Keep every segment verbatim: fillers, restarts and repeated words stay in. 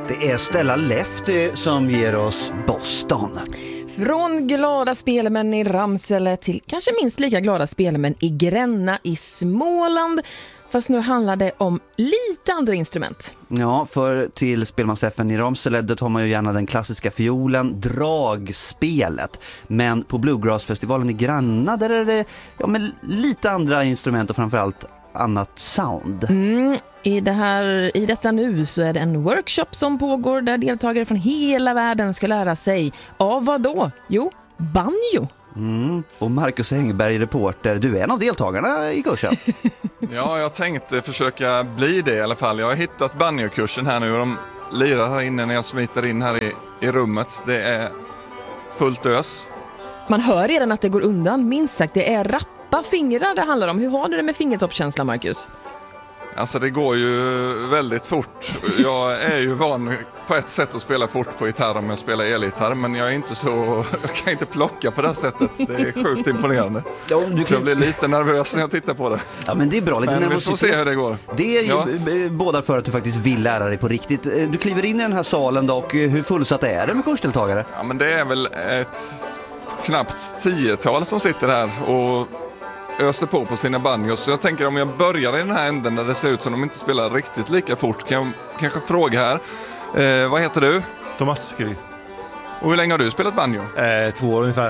Det är Stella Lefty som ger oss Boston. Från glada spelmän i Ramsele till kanske minst lika glada spelmän i Gränna i Småland. Fast nu handlar det om lite andra instrument. Ja, för till spelmansträffen i Ramsele då tar man ju gärna den klassiska fiolen, dragspelet. Men på Bluegrassfestivalen i Gränna där är det ja, men lite andra instrument och framförallt annat sound. Mm, i, det här, I detta nu så är det en workshop som pågår där deltagare från hela världen ska lära sig av vad då? Jo, banjo. Mm. Och Marcus Engberg, reporter, du är en av deltagarna i kursen. Ja, jag tänkte försöka bli det i alla fall. Jag har hittat banjokursen här nu och de lirar här inne när jag smiter in här i, i rummet. Det är fullt ös. Man hör redan att det går undan, minst sagt. Det är rappa fingrar det handlar om. Hur har du det med fingertoppkänsla, Marcus? Alltså det går ju väldigt fort. Jag är ju van på ett sätt att spela fort på gitarr om jag spelar elgitarr, men jag är inte så, jag kan inte plocka på det sättet. Det är sjukt imponerande. Ja, du kan... Så jag blir lite nervös när jag tittar på det. Ja, men det är bra. Lite men nervositet. Vi får se hur det går. Det är ju ja. båda för att du faktiskt vill lära dig på riktigt. Du kliver in i den här salen då, och hur fullsatt är det med kursdeltagare? Ja, men det är väl ett knappt tiotal som sitter här och öser på på sina banjos. Så jag tänker om jag börjar i den här änden där det ser ut som de inte spelar riktigt lika fort, kan jag kanske fråga här. Eh, vad heter du? Thomas Skry. Och hur länge har du spelat banjo? Eh, två år ungefär.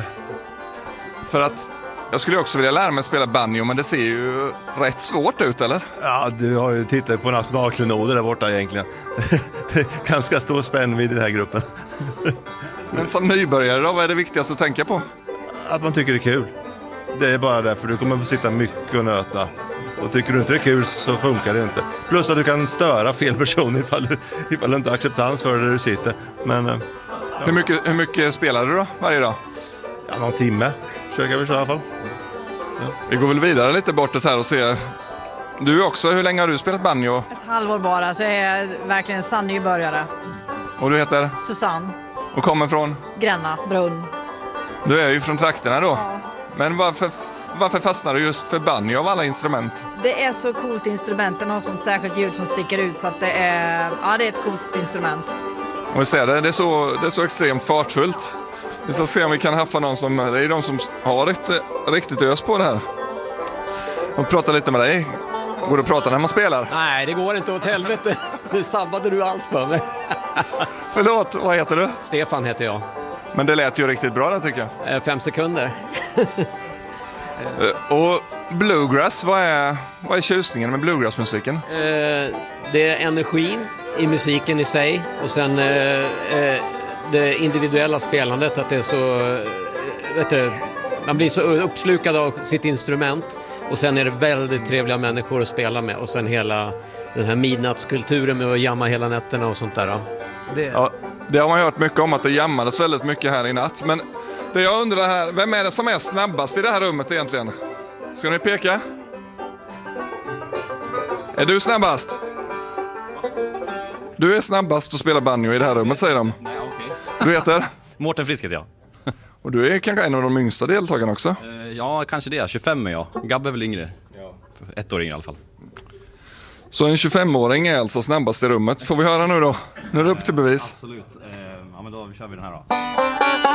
För att jag skulle också vilja lära mig att spela banjo, men det ser ju rätt svårt ut, eller? Ja, du har ju tittat på nationalklenoder där borta egentligen. Det är ganska stor spännvidd i den här gruppen. Men som nybörjare då, vad är det viktigaste att tänka på? Att man tycker det är kul. Det är bara därför du kommer få sitta mycket och nöta. Och tycker du inte det är kul så funkar det inte. Plus att du kan störa fel person ifall du, ifall du inte har acceptans för det där du sitter. Men, ja. hur, mycket, hur mycket spelar du då varje dag? Ja, någon timme. Försöker vi köra i alla fall. Ja. Vi går väl vidare lite bortåt här och se. Du också, hur länge har du spelat banjo? Ett halvår bara, så är jag verkligen sann nybörjare. Och du heter? Susanne. Och kommer från? Gränna, Brunn. Du är ju från trakterna då. Ja. Men varför, varför fastnar du just för banjo av alla instrument? Det är så coolt instrument. Den har som särskilt ljud som sticker ut, så att det är, ja, det är ett coolt instrument. Och vi ser det, det är så, det är så extremt fartfullt. Vi ska se om vi kan haffa någon som, det är de som har riktigt, riktigt ös på det här. Och prata lite med dig. Går du att prata när man spelar? Nej, det går inte åt helvete. Det sabbade du allt för mig. Förlåt, vad heter du? Stefan heter jag. Men det lät ju riktigt bra där tycker jag. Fem sekunder. Och bluegrass, vad är, vad är tjusningen med bluegrassmusiken? Det är energin i musiken i sig. Och sen det individuella spelandet. Att det är så, vet du, man blir så uppslukad av sitt instrument. Och sen är det väldigt trevliga människor att spela med. Och sen hela den här midnattskulturen med att jamma hela nätterna och sånt där. Det... Ja, det har man hört mycket om, att det jammades väldigt mycket här i natt. Men det jag undrar här, vem är det som är snabbast i det här rummet egentligen? Ska ni peka? Är du snabbast? Du är snabbast att spela banjo i det här rummet, säger de. Nej, okay. Du heter? Mårten Frisk heter jag. Och du är kanske en av de yngsta deltagarna också? Ja, kanske det. tjugofem är jag. Gabbe är väl yngre. Ja. Ett år yngre i alla fall. Så en tjugofem-åring är alltså snabbast i rummet. Får vi höra nu då? Nu är det upp till bevis. Absolut. Ja, men då kör vi den här då.